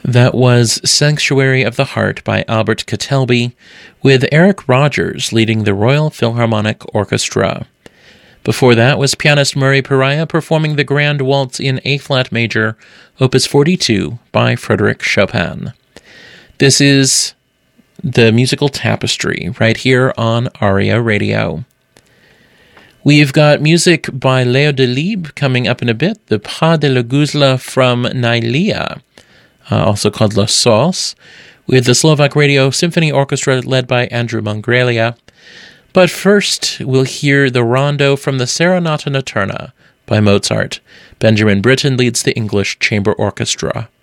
That was Sanctuary of the Heart by Albert Catelby, with Eric Rogers leading the Royal Philharmonic Orchestra. Before that was pianist Murray Pariah performing the Grand Waltz in A-flat major, Opus 42 by Frédéric Chopin. This is the musical tapestry right here on ARIA Radio. We've got music by Léo Delibes coming up in a bit, the Pas de la Guzla from Nailia, also called La Sauce, with the Slovak Radio Symphony Orchestra led by Andrew Mongrelia. But first, we'll hear the rondo from the Serenata Notturna by Mozart. Benjamin Britten leads the English Chamber Orchestra.